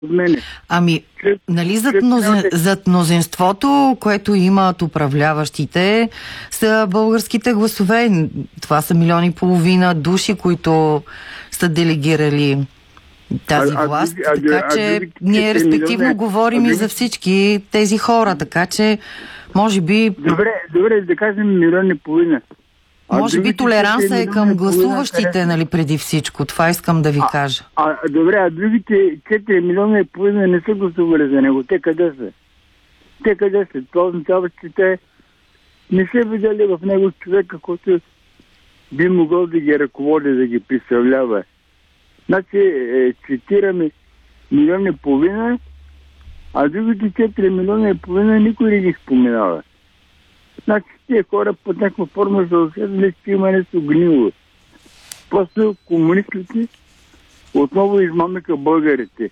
от мене. Ами, нали зад мнозинството, което имат управляващите, са българските гласове. Това са 1,5 милиона души, които са делегирали тази власт. Така че ние респективно говорим и за всички тези хора. Така че, може би... Добре, да кажем 1,5 милиона. Може би толеранса е към гласуващите, нали, преди всичко. Това искам да ви кажа. Добре, а другите 4,5 милиона не са гласували за него. Те къде са? Това означава, че те не са видели в него човека, който би могъл да ги ръководи, да ги представлява. Значи, цитираме 1,5 милиона, а другите 4,5 милиона никой не ги споменава. Значи тия хора под някаква форма са усетили, че има нещо гнило. Просто комунистите отново измамиха българите.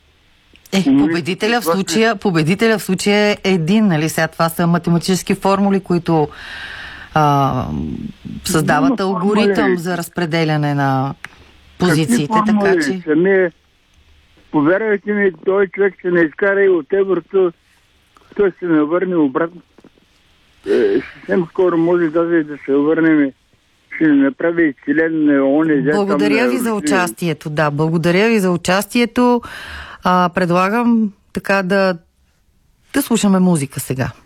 Победителя в случая е един, нали? Сега това са математически формули, които създават алгоритъм за разпределяне на позициите, така че... Повярвайте ми, той човек ще не изкара и от еврото, той се навърне обратно. Съвсем скоро може даже да се върнем, ще направи член на ООН. Благодаря ви за участието. Да, благодаря ви за участието. Предлагам така да слушаме музика сега.